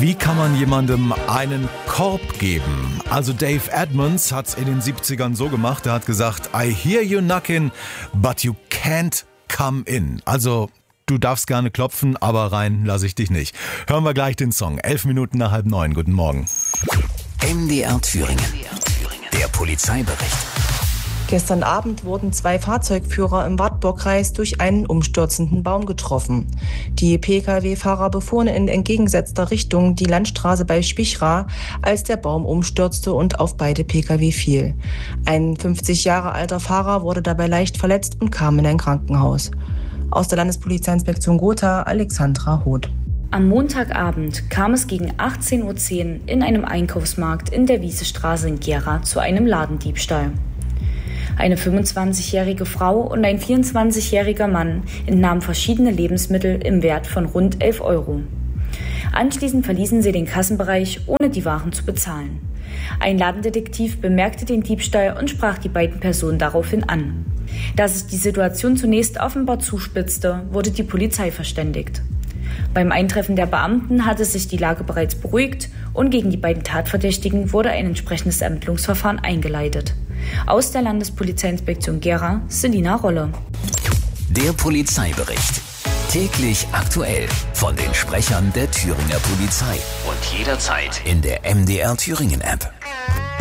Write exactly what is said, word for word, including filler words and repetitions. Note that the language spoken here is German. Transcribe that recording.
Wie kann man jemandem einen Korb geben? Also Dave Edmunds hat es in den siebzigern so gemacht, er hat gesagt, I hear you knocking, but you can't come in. Also du darfst gerne klopfen, aber rein lasse ich dich nicht. Hören wir gleich den Song. Elf Minuten nach halb neun. Guten Morgen. M D R Thüringen. Der Polizeibericht. Gestern Abend wurden zwei Fahrzeugführer im Wartburgkreis durch einen umstürzenden Baum getroffen. Die Pkw-Fahrer befuhren in entgegengesetzter Richtung die Landstraße bei Spichra, als der Baum umstürzte und auf beide Pkw fiel. Ein fünfzig Jahre alter Fahrer wurde dabei leicht verletzt und kam in ein Krankenhaus. Aus der Landespolizeiinspektion Gotha, Alexandra Hoth. Am Montagabend kam es gegen achtzehn Uhr zehn in einem Einkaufsmarkt in der Wiesestraße in Gera zu einem Ladendiebstahl. Eine fünfundzwanzigjährige Frau und ein vierundzwanzigjähriger Mann entnahmen verschiedene Lebensmittel im Wert von rund elf Euro. Anschließend verließen sie den Kassenbereich, ohne die Waren zu bezahlen. Ein Ladendetektiv bemerkte den Diebstahl und sprach die beiden Personen daraufhin an. Da sich die Situation zunächst offenbar zuspitzte, wurde die Polizei verständigt. Beim Eintreffen der Beamten hatte sich die Lage bereits beruhigt und gegen die beiden Tatverdächtigen wurde ein entsprechendes Ermittlungsverfahren eingeleitet. Aus der Landespolizeiinspektion Gera, Selina Rolle. Der Polizeibericht. Täglich aktuell von den Sprechern der Thüringer Polizei und jederzeit in der M D R Thüringen App.